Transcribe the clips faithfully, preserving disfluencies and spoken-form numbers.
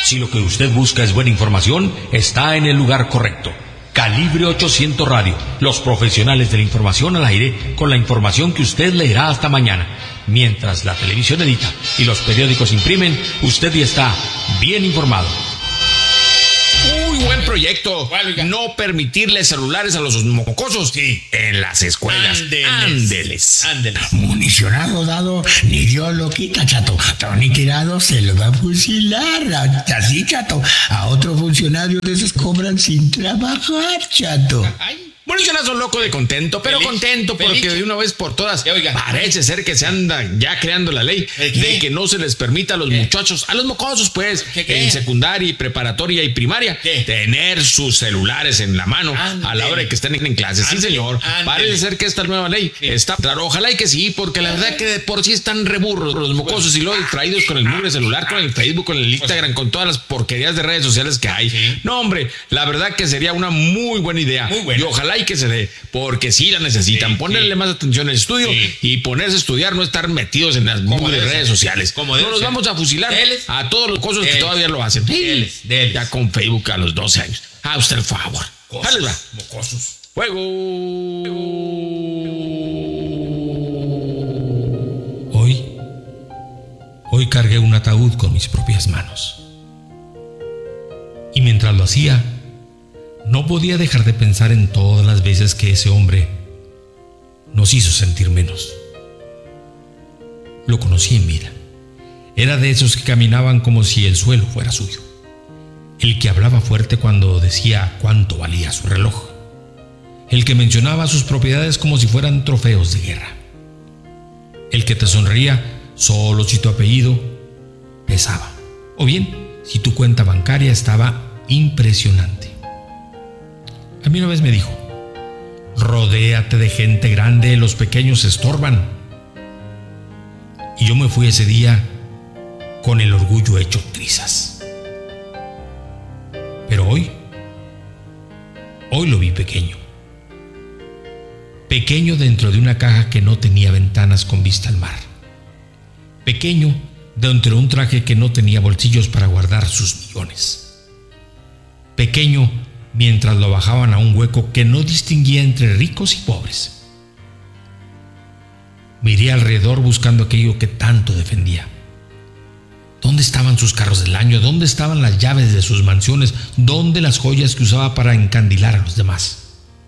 Si lo que usted busca es buena información, está en el lugar correcto. Calibre ochocientos Radio, los profesionales de la información al aire, con la información que usted leerá hasta mañana. Mientras la televisión edita y los periódicos imprimen, usted ya está bien informado. Muy buen proyecto. No permitirle celulares a los mocosos sí. en las escuelas. Ándeles. Ándeles. Municionado dado, ni Dios lo quita, chato. Tony tirado se lo va a fusilar. Así, chato. A otro funcionario de esos cobran sin trabajar, chato. Ay. Municionazo loco de contento, pero Feliz, contento porque feliz. de una vez por todas Oiga. parece ser que se anda ya creando la ley de que no se les permita a los ¿Qué? muchachos, a los mocosos pues, ¿Qué, qué? en secundaria y preparatoria y primaria, ¿Qué? tener sus celulares en la mano Ándele. a la hora de que estén en clases. Sí, Ándele, señor. ándele. Parece ser que esta nueva ley Sí. está claro. Ojalá y que sí, porque la verdad que de por sí están reburros los mocosos y luego distraídos con el mugre celular, con el Facebook, con el Instagram, con todas las porquerías de redes sociales que hay. Sí. No, hombre, la verdad que sería una muy buena idea. Muy buena. Y ojalá y que se dé, porque sí la necesitan. Sí, Ponerle sí. más atención al estudio Sí. y ponerse a estudiar, no estar metidos en las mugres debe redes ser. sociales. Como No debe los ser. vamos a fusilar Deles. a todos los cosas que Deles. todavía lo hacen. Deles, deles. Ya con Facebook a los doce años. A usted el favor. Mocosos, Dale, va. mocosos. Juego. Hoy, hoy cargué un ataúd con mis propias manos. Y mientras lo hacía, no podía dejar de pensar en todas las veces que ese hombre nos hizo sentir menos. Lo conocí en vida. Era de esos que caminaban como si el suelo fuera suyo. El que hablaba fuerte cuando decía cuánto valía su reloj. El que mencionaba sus propiedades como si fueran trofeos de guerra. El que te sonreía solo si tu apellido pesaba. O bien, si tu cuenta bancaria estaba impresionante. A mí una vez me dijo: rodéate de gente grande, los pequeños estorban. Y yo me fui ese día con el orgullo hecho trizas. Pero hoy, hoy lo vi pequeño. Pequeño dentro de una caja que no tenía ventanas con vista al mar. Pequeño dentro de un traje que no tenía bolsillos para guardar sus millones. Pequeño mientras lo bajaban a un hueco que no distinguía entre ricos y pobres. Miré alrededor buscando aquello que tanto defendía. ¿Dónde estaban sus carros del año? ¿Dónde estaban las llaves de sus mansiones? ¿Dónde las joyas que usaba para encandilar a los demás?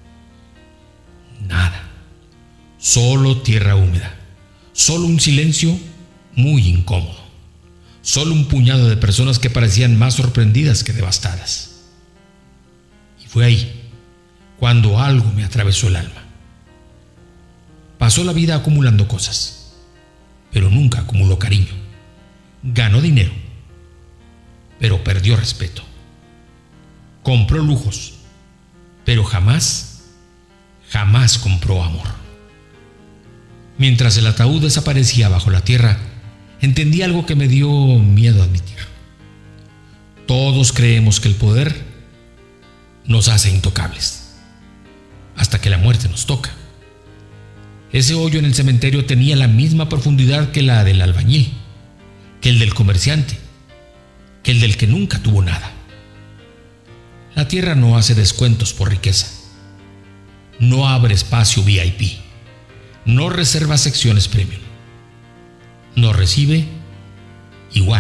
Nada. Solo tierra húmeda. Solo un silencio muy incómodo. Solo un puñado de personas que parecían más sorprendidas que devastadas. Y fue ahí cuando algo me atravesó el alma. Pasó la vida acumulando cosas, pero nunca acumuló cariño. Ganó dinero, pero perdió respeto. Compró lujos, pero jamás, jamás compró amor. Mientras el ataúd desaparecía bajo la tierra, entendí algo que me dio miedo admitir. Todos creemos que el poder nos hace intocables, hasta que la muerte nos toca. Ese hoyo en el cementerio tenía la misma profundidad que la del albañil, que el del comerciante, que el del que nunca tuvo nada. La tierra no hace descuentos por riqueza. No abre espacio V I P. No reserva secciones premium. No recibe igual.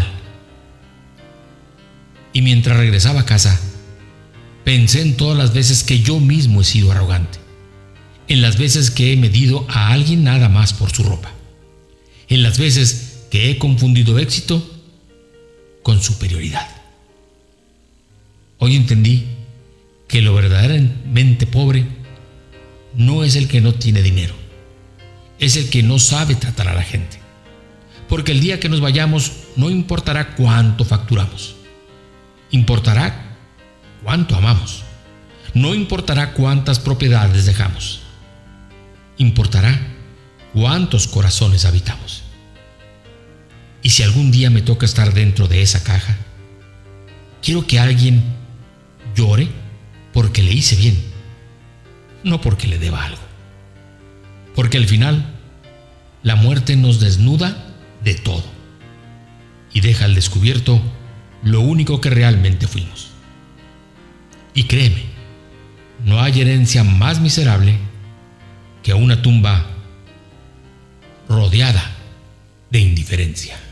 Y mientras regresaba a casa, pensé en todas las veces que yo mismo he sido arrogante. En las veces que he medido a alguien nada más por su ropa. En las veces que he confundido éxito con superioridad. Hoy entendí que lo verdaderamente pobre no es el que no tiene dinero, es el que no sabe tratar a la gente. Porque el día que nos vayamos no importará cuánto facturamos, importará cuánto amamos. No importará cuántas propiedades dejamos, importará cuántos corazones habitamos. Y si algún día me toca estar dentro de esa caja, quiero que alguien llore porque le hice bien, no porque le deba algo. Porque al final, la muerte nos desnuda de todo y deja al descubierto lo único que realmente fuimos. Y créeme, no hay herencia más miserable que una tumba rodeada de indiferencia.